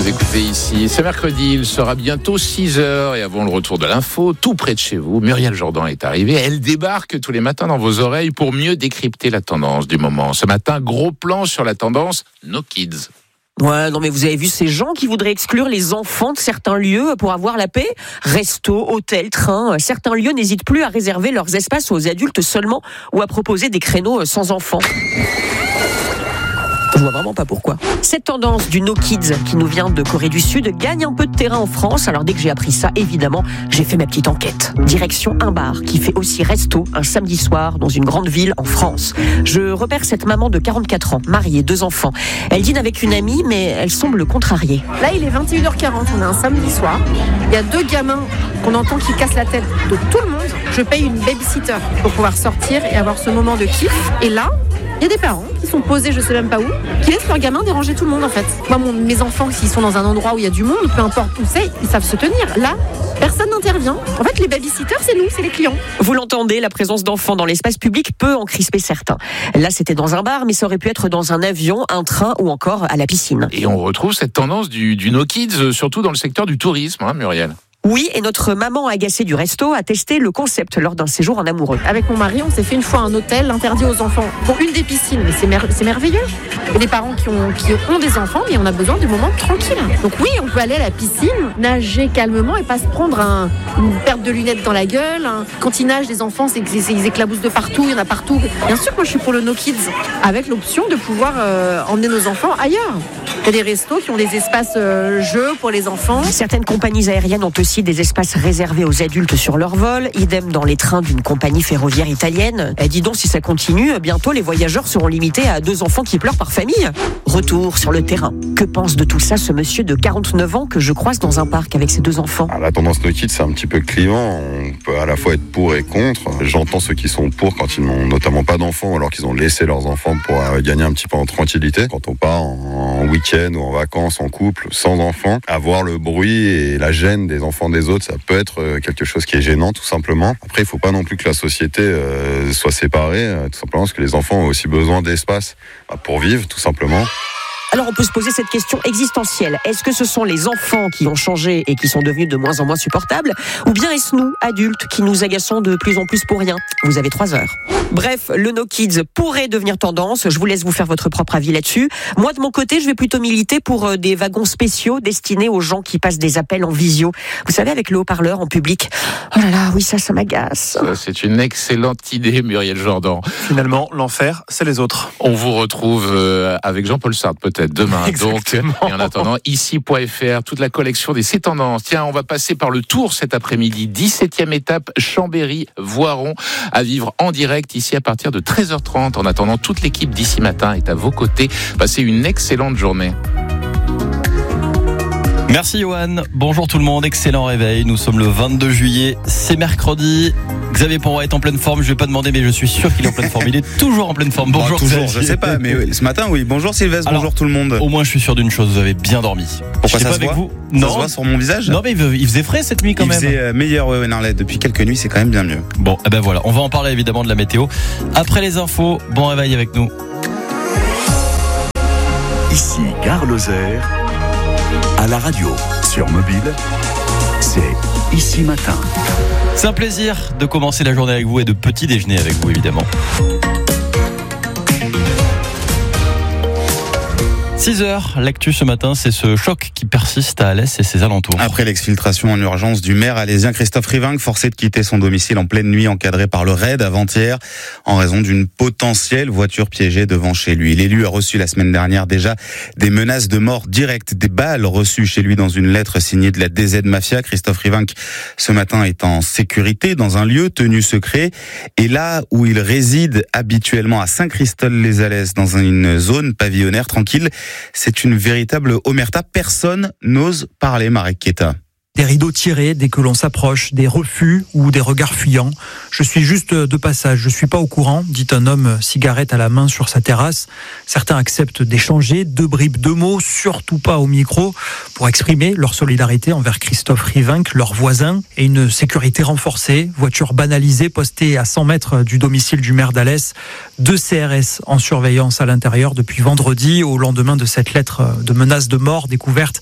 Vous écoutez ici, c'est mercredi, il sera bientôt 6h et avant le retour de l'info, tout près de chez vous, Muriel Jourdan est arrivée. Elle débarque tous les matins dans vos oreilles pour mieux décrypter la tendance du moment. Ce matin, gros plan sur la tendance No Kids. Ouais, non mais vous avez vu ces gens qui voudraient exclure les enfants de certains lieux pour avoir la paix ? Restos, hôtels, trains, certains lieux n'hésitent plus à réserver leurs espaces aux adultes seulement ou à proposer des créneaux sans enfants. Je vois vraiment pas pourquoi. Cette tendance du No Kids qui nous vient de Corée du Sud gagne un peu de terrain en France. Alors dès que j'ai appris ça, évidemment, j'ai fait ma petite enquête. Direction un bar qui fait aussi resto un samedi soir dans une grande ville en France. Je repère cette maman de 44 ans, mariée, 2 enfants. Elle dîne avec une amie, mais elle semble contrariée. Là, il est 21h40, on est un samedi soir. Il y a 2 gamins qu'on entend qui cassent la tête de tout le monde. Je paye une babysitter pour pouvoir sortir et avoir ce moment de kiff. Et là, il y a des parents qui sont posés, je sais même pas où, qui laissent leurs gamins déranger tout le monde en fait. Moi, mes enfants, s'ils sont dans un endroit où il y a du monde, peu importe où c'est, ils savent se tenir. Là, personne n'intervient. En fait, les babysitters, c'est nous, c'est les clients. Vous l'entendez, la présence d'enfants dans l'espace public peut en crisper certains. Là, c'était dans un bar, mais ça aurait pu être dans un avion, un train ou encore à la piscine. Et on retrouve cette tendance du No Kids, surtout dans le secteur du tourisme, Muriel. Oui, et notre maman agacée du resto a testé le concept lors d'un séjour en amoureux. Avec mon mari, on s'est fait une fois un hôtel interdit aux enfants. Pour une des piscines, mais c'est merveilleux. Il y a des parents qui ont des enfants, mais on a besoin du moment tranquille. Donc oui, on peut aller à la piscine, nager calmement et pas se prendre une perte de lunettes dans la gueule. Quand ils nagent, les enfants, ils éclaboussent de partout, il y en a partout. Bien sûr, moi je suis pour le No Kids, avec l'option de pouvoir emmener nos enfants ailleurs. Il y a des restos qui ont des espaces jeux pour les enfants. Certaines compagnies aériennes ont aussi des espaces réservés aux adultes sur leur vol, idem dans les trains d'une compagnie ferroviaire italienne. Et dis donc, si ça continue, bientôt les voyageurs seront limités à 2 enfants qui pleurent par famille. Retour sur le terrain. Que pense de tout ça ce monsieur de 49 ans que je croise dans un parc avec ses 2 enfants ? La tendance No Kids, c'est un petit peu clivant. On peut à la fois être pour et contre. J'entends ceux qui sont pour quand ils n'ont notamment pas d'enfants, alors qu'ils ont laissé leurs enfants pour gagner un petit peu en tranquillité. Quand on part en week-end ou en vacances en couple, sans enfants, avoir le bruit et la gêne des enfants des autres, ça peut être quelque chose qui est gênant tout simplement. Après, il faut pas non plus que la société soit séparée, tout simplement parce que les enfants ont aussi besoin d'espace pour vivre tout simplement. Alors on peut se poser cette question existentielle. Est-ce que ce sont les enfants qui ont changé et qui sont devenus de moins en moins supportables ? Ou bien est-ce nous, adultes, qui nous agaçons de plus en plus pour rien ? Vous avez 3 heures. Bref, le No Kids pourrait devenir tendance. Je vous laisse vous faire votre propre avis là-dessus. Moi, de mon côté, je vais plutôt militer pour des wagons spéciaux destinés aux gens qui passent des appels en visio. Vous savez, avec le haut-parleur en public. Oh là là, oui, ça m'agace. Ça, c'est une excellente idée, Muriel Jourdan. Finalement, l'enfer, c'est les autres. On vous retrouve avec Jean-Paul Sartre peut-être demain. Exactement. Donc, et en attendant, ici.fr, toute la collection des C'est Tendances. Tiens, on va passer par le Tour cet après-midi. 17e étape, Chambéry-Voiron, à vivre en direct ici à partir de 13h30. En attendant, toute l'équipe d'ici matin est à vos côtés. Passez une excellente journée. Merci Johan, bonjour tout le monde, excellent réveil, nous sommes le 22 juillet, c'est mercredi, Xavier Pontroy est en pleine forme, je vais pas demander mais je suis sûr qu'il est en pleine forme, il est toujours en pleine forme, bonjour toujours, Xavier. je sais pas, mais oui, ce matin oui, bonjour Sylvestre, Alors, bonjour tout le monde. Au moins je suis sûr d'une chose, vous avez bien dormi. Pourquoi ça se avec voit vous Ça Non. se voit sur mon visage? Non mais il faisait frais cette nuit quand même. Il faisait meilleur, non, là, depuis quelques nuits c'est quand même bien mieux. Bon, ben voilà, on va en parler évidemment de la météo. Après les infos, bon réveil avec nous. Ici Gare Lozère, à la radio, sur mobile, c'est Ici Matin. C'est un plaisir de commencer la journée avec vous et de petit déjeuner avec vous évidemment. 6h, l'actu ce matin, c'est ce choc qui persiste à Alès et ses alentours. Après l'exfiltration en urgence du maire alésien Christophe Rivinc, forcé de quitter son domicile en pleine nuit encadré par le RAID avant-hier, en raison d'une potentielle voiture piégée devant chez lui. L'élu a reçu la semaine dernière déjà des menaces de mort directe, des balles reçues chez lui dans une lettre signée de la DZ Mafia. Christophe Rivinc, ce matin, est en sécurité dans un lieu tenu secret. Et là où il réside habituellement à Saint-Christol-les-Alès, dans une zone pavillonnaire tranquille, c'est une véritable omerta. Personne n'ose parler, Marek Keta. Des rideaux tirés dès que l'on s'approche, des refus ou des regards fuyants. Je suis juste de passage, je suis pas au courant, dit un homme, cigarette à la main sur sa terrasse. Certains acceptent d'échanger 2 bribes de mots, surtout pas au micro, pour exprimer leur solidarité envers Christophe Rivinc, leur voisin, et une sécurité renforcée, voiture banalisée postée à 100 mètres du domicile du maire d'Alès, 2 CRS en surveillance à l'intérieur depuis vendredi, au lendemain de cette lettre de menace de mort découverte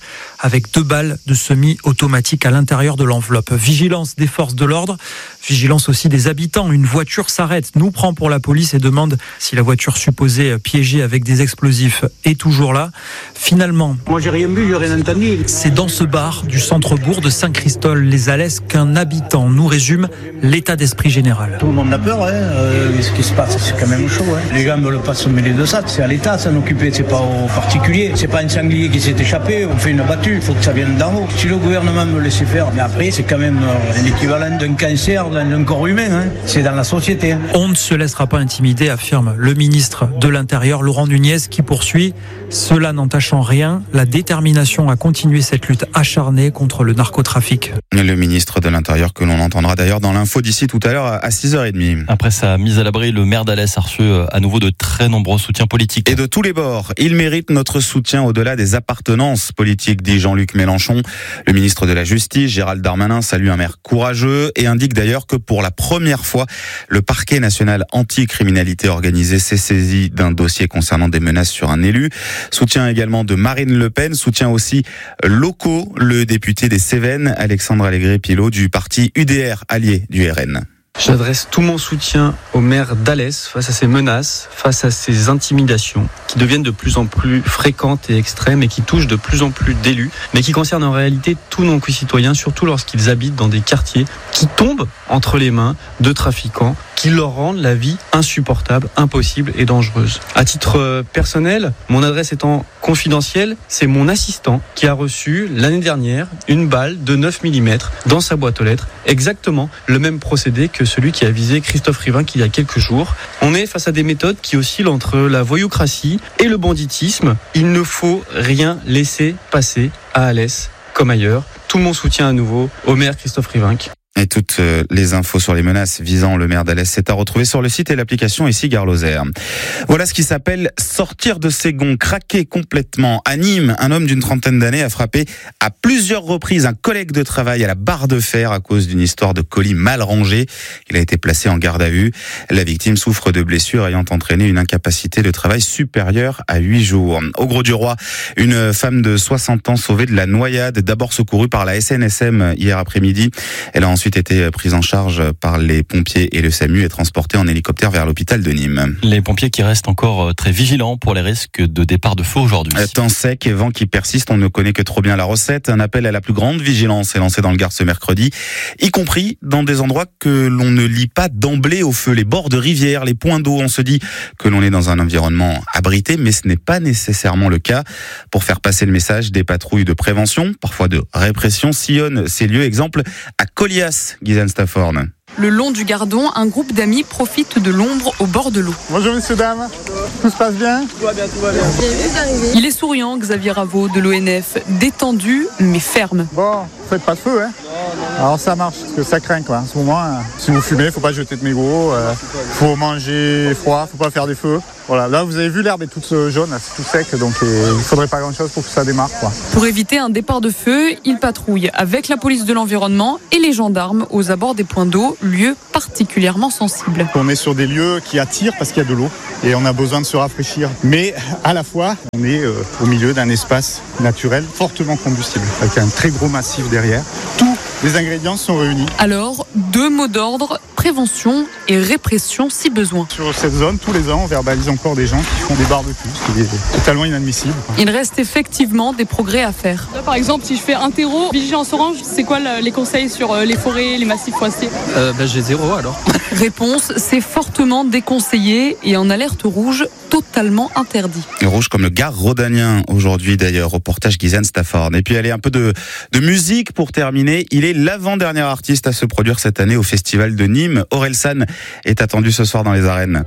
avec 2 balles de semi-automatique à l'intérieur de l'enveloppe. Vigilance des forces de l'ordre, vigilance aussi des habitants. Une voiture s'arrête, nous prend pour la police et demande si la voiture supposée piégée avec des explosifs est toujours là. Finalement, moi j'ai rien vu, j'ai rien entendu. C'est dans ce bar du centre-bourg de Saint-Christol-les-Alès qu'un habitant nous résume l'état d'esprit général. Tout le monde a peur, ce qui se passe, c'est quand même chaud. Les gens ne veulent pas se mêler de ça, c'est à l'État s'en occuper, c'est pas aux particuliers. C'est pas un sanglier qui s'est échappé, on fait une battue, il faut que ça vienne d'en haut. Si le gouvernement me laissait faire, mais après c'est quand même l'équivalent d'un cancer d'un corps humain, c'est dans la société. On ne se laissera pas intimider, affirme le ministre de l'Intérieur, Laurent Nunez, qui poursuit. Cela n'entache en rien la détermination à continuer cette lutte acharnée contre le narcotrafic. Le ministre de l'Intérieur que l'on entendra d'ailleurs dans l'info d'ici tout à l'heure à 6h30. Après sa mise à l'abri, le maire d'Alès a reçu à nouveau de très nombreux soutiens politiques. Et de tous les bords. Il mérite notre soutien au-delà des appartenances politiques, dit Jean-Luc Mélenchon. Le ministre de la Justice, Gérald Darmanin, salue un maire courageux et indique d'ailleurs que pour la première fois, le parquet national anti-criminalité organisée s'est saisi d'un dossier concernant des menaces sur un élu. Soutien également de Marine Le Pen, soutien aussi locaux, le député des Cévennes, Alexandre Allégret-Pilot du parti UDR, allié du RN. J'adresse tout mon soutien au maire d'Alès face à ces menaces, face à ces intimidations qui deviennent de plus en plus fréquentes et extrêmes et qui touchent de plus en plus d'élus, mais qui concernent en réalité tous nos concitoyens, surtout lorsqu'ils habitent dans des quartiers qui tombent entre les mains de trafiquants qui leur rendent la vie insupportable, impossible et dangereuse. À titre personnel, mon adresse étant confidentielle, c'est mon assistant qui a reçu l'année dernière une balle de 9 mm dans sa boîte aux lettres, exactement le même procédé que celui qui a visé Christophe Rivinc il y a quelques jours. On est face à des méthodes qui oscillent entre la voyoucratie et le banditisme. Il ne faut rien laisser passer à Alès comme ailleurs. Tout mon soutien à nouveau au maire Christophe Rivinc. Et toutes les infos sur les menaces visant le maire d'Alès, c'est à retrouver sur le site et l'application ici Gare Lozère. Voilà ce qui s'appelle sortir de ses gonds, craquer complètement. À Nîmes, un homme d'une trentaine d'années a frappé à plusieurs reprises un collègue de travail à la barre de fer à cause d'une histoire de colis mal rangé. Il a été placé en garde à vue. La victime souffre de blessures ayant entraîné une incapacité de travail supérieure à 8 jours. Au Grau-du-Roi, une femme de 60 ans sauvée de la noyade, d'abord secourue par la SNSM hier après-midi. Elle a ensuite été prise en charge par les pompiers et le SAMU et transportée en hélicoptère vers l'hôpital de Nîmes. Les pompiers qui restent encore très vigilants pour les risques de départ de feu aujourd'hui. Temps sec et vent qui persistent, on ne connaît que trop bien la recette. Un appel à la plus grande vigilance est lancé dans le Gard ce mercredi, y compris dans des endroits que l'on ne lit pas d'emblée au feu. Les bords de rivières, les points d'eau, on se dit que l'on est dans un environnement abrité, mais ce n'est pas nécessairement le cas. Pour faire passer le message, des patrouilles de prévention, parfois de répression, sillonnent ces lieux. Exemple à Colias, Guyane Stafford. Le long du Gardon, un groupe d'amis profite de l'ombre au bord de l'eau. Bonjour messieurs, dames. Tout se passe bien ? Tout va bien, tout va bien. Il est souriant, Xavier Raveau de l'ONF, détendu mais ferme. Bon, faites pas de feu, hein ? Alors ça marche, parce que ça craint quoi. En ce moment, si vous fumez, faut pas jeter de mégots, faut manger froid, faut pas faire des feux. Voilà, là vous avez vu l'herbe est toute jaune, c'est tout sec, donc il faudrait pas grand chose pour que ça démarre quoi. Pour éviter un départ de feu, il patrouille avec la police de l'environnement et les gendarmes aux abords des points d'eau, lieux particulièrement sensibles. On est sur des lieux qui attirent parce qu'il y a de l'eau et on a besoin de se rafraîchir. Mais à la fois, on est au milieu d'un espace naturel fortement combustible, avec un très gros massif derrière. Tous les ingrédients sont réunis. Alors, 2 mots d'ordre, prévention et répression si besoin. Sur cette zone, tous les ans, on verbalise encore des gens qui font des barbecues, ce qui est totalement inadmissible. Il reste effectivement des progrès à faire. Là, par exemple, si je fais un terreau, vigilance orange, c'est quoi les conseils sur les forêts, les massifs forestiers ? J'ai 0 alors. Réponse, c'est fortement déconseillé et en alerte rouge, totalement interdit. Rouge comme le Gard rhodanien aujourd'hui d'ailleurs, reportage Guyane Stafford. Et puis allez, un peu de musique pour terminer. Il est l'avant-dernier artiste à se produire cette année au Festival de Nîmes. Orelsan est attendu ce soir dans les arènes.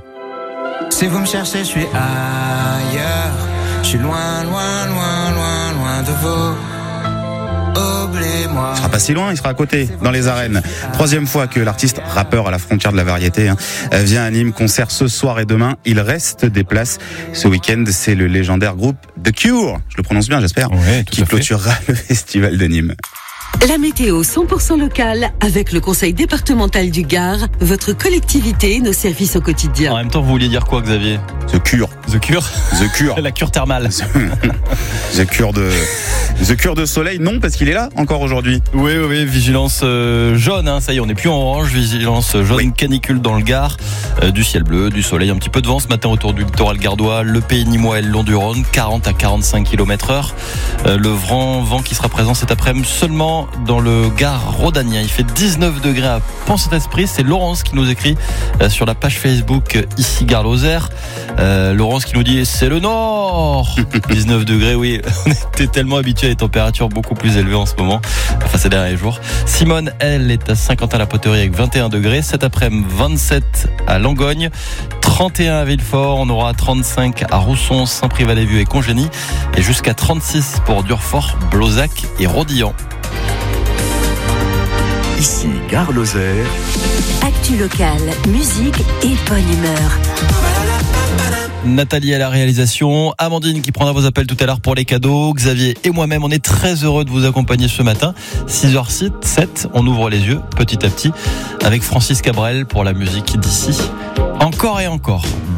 Si vous me cherchez, je suis ailleurs. Je suis loin, loin, loin, loin, loin de vous. Oubliez-moi. Il sera pas si loin, il sera à côté, dans les arènes. 3e fois que l'artiste, rappeur à la frontière de la variété, vient à Nîmes. Concert ce soir et demain. Il reste des places. Ce week-end, c'est le légendaire groupe The Cure, je le prononce bien j'espère, qui clôturera le Festival de Nîmes. La météo 100% locale avec le conseil départemental du Gard, votre collectivité, nos services au quotidien. En même temps, vous vouliez dire quoi, Xavier ? The Cure. The Cure ? The Cure. La cure thermale. The Cure The Cure de soleil, non, parce qu'il est là encore aujourd'hui. Oui, vigilance jaune, ça y est, on n'est plus en orange, vigilance jaune, canicule dans le Gard, du ciel bleu, du soleil, un petit peu de vent ce matin autour du littoral gardois, le Pays Nîmois et le long du Rhône, 40 à 45 km/h. Le vent qui sera présent cet après-midi seulement dans le Gard rhodanien. Il fait 19 degrés à Pont-Saint-Esprit, c'est Laurence qui nous écrit sur la page Facebook ici Gare Lozère. Laurence qui nous dit c'est le Nord. 19 degrés, oui, on était tellement habitués à des températures beaucoup plus élevées en ce moment, enfin ces derniers jours. Simone, elle, est à Saint-Quentin-la-Poterie avec 21 degrés. Cet après-midi, 27 à Langogne, 31 à Villefort, on aura 35 à Rousson, Saint-Privat-les-Vieux et Congénie, et jusqu'à 36 pour Durfort, Blozac et Rodillan. Ici Gare Lozère. Actu locale, musique et bonne humeur. Nathalie à la réalisation, Amandine qui prendra vos appels tout à l'heure pour les cadeaux, Xavier et moi-même, on est très heureux de vous accompagner ce matin. 6h07, on ouvre les yeux petit à petit avec Francis Cabrel pour la musique d'ici. Encore et encore.